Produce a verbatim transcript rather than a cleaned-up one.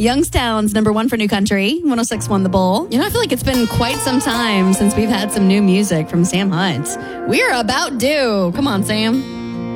Youngstown's number one for new country. one oh six won the bowl. You know, I feel like it's been quite some time since we've had some new music from Sam Hunt. We're about due. Come on, Sam.